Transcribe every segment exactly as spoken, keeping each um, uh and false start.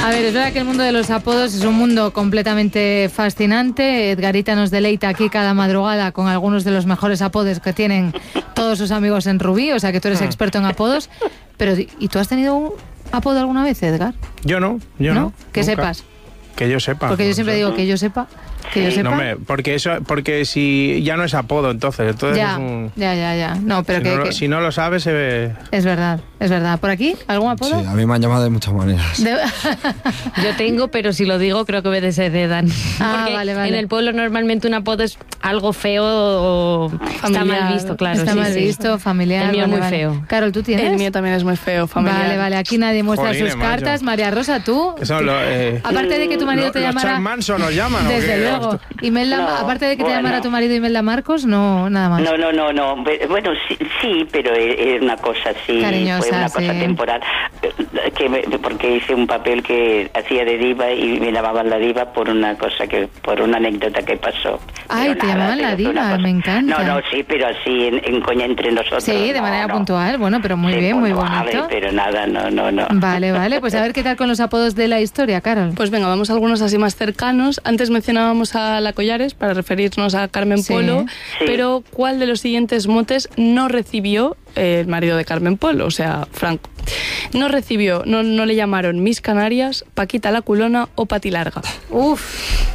A ver, es verdad que el mundo de los apodos es un mundo completamente fascinante. Edgarita nos deleita aquí cada madrugada con algunos de los mejores apodos que tienen todos sus amigos en Rubí, o sea que tú eres experto en apodos. Pero, ¿y tú has tenido un apodo alguna vez, Edgar? Yo no, yo no. ¿No? Que nunca. sepas. Que yo sepa. Porque yo siempre digo que yo sepa. Que yo sepa. No, me, porque eso, porque si ya no es apodo, entonces, entonces ya, es un... ya, ya, ya. No, pero si, que, no, que... si no lo sabes, se ve... Es verdad, es verdad. ¿Por aquí? ¿Algún apodo? Sí, a mí me han llamado de muchas maneras. De... Yo tengo, pero si lo digo creo que me desheredan. Ah, Porque vale, vale. en el pueblo normalmente un apodo es algo feo o Familiar. está mal visto, claro. Está sí, mal sí. visto, familiar. El mío vale, muy vale. feo. Carol, ¿tú tienes? El mío también es muy feo, familiar. Vale, vale. Aquí nadie muestra Jolines, sus macho. cartas. María Rosa, ¿tú? Que son los, eh, Aparte de que tu marido lo- te los llamara... Charles Manson nos llaman, ¿o Desde qué? luego. Imelda, No, aparte de que te bueno. llamara tu marido Imelda Marcos, no, nada más. No, no, no, no. Bueno, sí, sí, pero es una cosa así, Cariñosa, fue una cosa sí. temporal, que me- porque hice un papel que hacía de diva y me llamaban la diva por una cosa que, por una anécdota que pasó. Ay, Pero te llamaban la pero fue una diva, cosa- me encanta. No, no, sí, pero así en, en coña entre nosotros. Sí, de no, manera no. puntual. Bueno, pero muy Sí, bien, muy puntual, bonito. pero nada, no, no, no. Vale, vale. Pues a ver qué tal con los apodos de la historia, Carol. Pues venga, vamos a algunos así más cercanos. Antes mencionábamos a la Collares para referirnos a Carmen Sí. Polo, Sí. pero ¿cuál de los siguientes motes no recibió eh, el marido de Carmen Polo, o sea, Franco? No recibió, no, no le llamaron Miss Canarias, Paquita la Culona o Pati Larga. Uf.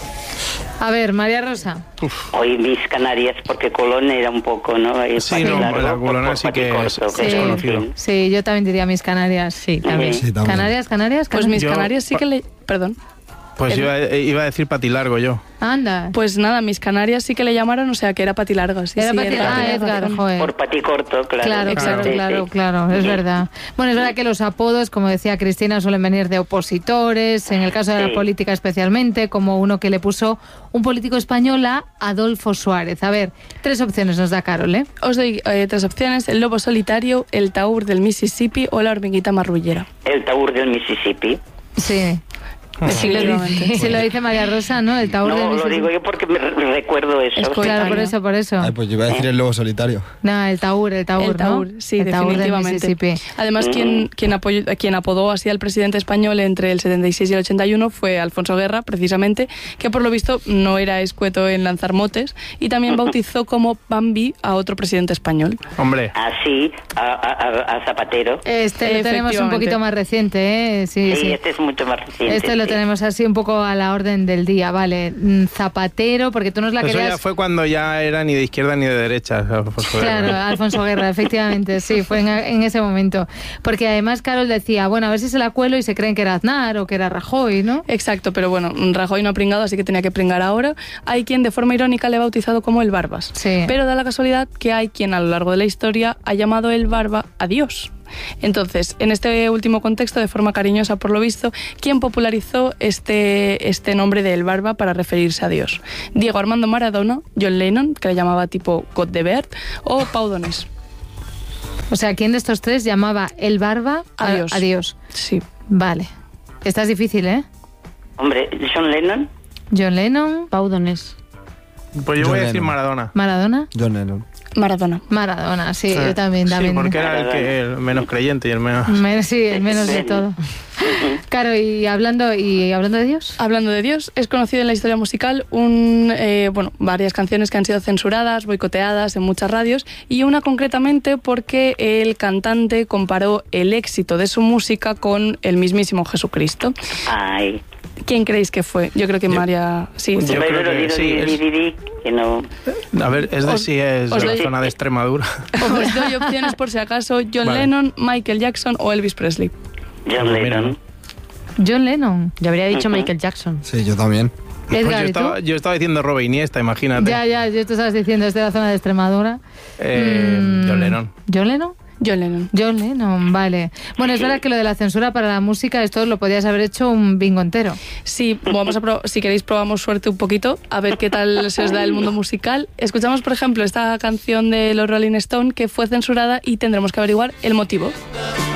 A ver, María Rosa. Hoy mis Canarias, porque Colón era un poco, ¿no? El Sí, no, patilargo, la por- Colona por sí que paticorto, es- que es en conocido. fin. Sí, yo también diría mis Canarias. Sí, también. Sí, también. Canarias, Canarias, Pues Canarias. Miss Yo- Canarias sí que le... Perdón. Pues iba, iba a decir patilargo yo. Anda. Pues nada, Miss Canarias sí que le llamaron, o sea, que era Pati Larga. Sí, Era sí, Pati- era ah, Pati Edgar, Larga. joder. Por paticorto, claro. Claro, claro, Sí, claro, sí. claro, es verdad. Bueno, es verdad que los apodos, como decía Cristina, suelen venir de opositores, en el caso de la Sí. política especialmente, como uno que le puso un político español a Adolfo Suárez. A ver, tres opciones nos da Carol, ¿eh? Os doy eh, tres opciones: el lobo solitario, el taur del Mississippi o la hormiguita marrullera. El taur del Mississippi. Sí. Si lo, dice, si lo dice María Rosa, ¿no? El taur del No, lo Mississippi. digo yo porque me re- recuerdo eso. Es sí. Claro, por eso, por eso. Ay, pues yo iba a decir el lobo solitario. No, el taur, el taur, El taur, ¿no? sí, el taur del definitivamente. Mississippi. Además, Mm. quien, quien, apoyó, quien apodó así al presidente español entre el setenta y seis y el ochenta y uno fue Alfonso Guerra, precisamente, que por lo visto no era escueto en lanzar motes, y también bautizó como Bambi a otro presidente español. Hombre, Así, a, a- a Zapatero. Este lo tenemos un Efectivamente. poquito más reciente, ¿eh? Sí, Sí, sí. este es mucho más reciente. Este lo sí. tenemos así un poco a la orden del día, vale. Mm, Zapatero, porque tú nos la eso querías... ya fue cuando ya era ni de izquierda ni de derecha. Alfonso Guerra. Claro, Alfonso Guerra, efectivamente, sí, fue en, en ese momento. Porque además Carol decía, bueno, a ver si se la cuelo y se creen que era Aznar o que era Rajoy, ¿no? Exacto, pero bueno, Rajoy no ha pringado, así que tenía que pringar ahora. Hay quien de forma irónica le ha bautizado como el Barbas. Sí. Pero da la casualidad que hay quien a lo largo de la historia ha llamado el Barba a Dios. Entonces, en este último contexto, de forma cariñosa por lo visto, ¿quién popularizó este, este nombre de El Barba para referirse a Dios? Diego Armando Maradona, John Lennon, que le llamaba tipo God de Bert, o Pau Donés. O sea, ¿quién de estos tres llamaba el barba a, A Dios. a Dios? Sí. Vale. Esta es difícil, ¿eh? Hombre, John Lennon. John Lennon, Pau Donés. Pues yo John voy a decir Lennon. Maradona. Maradona. John Lennon. Maradona. Maradona, sí, yo también, Sí, también. porque era el, que, el menos creyente y el menos... Men- sí, el menos de todo. Claro, y hablando, y hablando de Dios. Hablando de Dios, es conocido en la historia musical un, eh, bueno, varias canciones que han sido censuradas, boicoteadas en muchas radios, y una concretamente porque el cantante comparó el éxito de su música con el mismísimo Jesucristo. Ay. ¿Quién creéis que fue? Yo creo que Yo- María... Sí, Yo sí. creo que Di- sí, di- es- di- di- di, que no. A ver, es de Os- si es os de la doy- zona de Extremadura. Os doy opciones por si acaso: John Vale. Lennon, Michael Jackson o Elvis Presley. John Pues mira, Lennon. John Lennon. Yo habría dicho Ujú. Michael Jackson. Sí, yo también. Pues Edgar, yo, ¿y tú? estaba, yo estaba diciendo Robe Iniesta, imagínate. Ya, ya, yo te estabas diciendo, es de la zona de Extremadura. Eh, Mm, John Lennon. ¿John Lennon? John Lennon. John Lennon, vale. Bueno, es verdad que lo de la censura para la música, esto lo podías haber hecho un bingo entero. Sí, vamos a pro- si queréis probamos suerte un poquito, a ver qué tal se os da el mundo musical. Escuchamos, por ejemplo, esta canción de los Rolling Stone que fue censurada y tendremos que averiguar el motivo.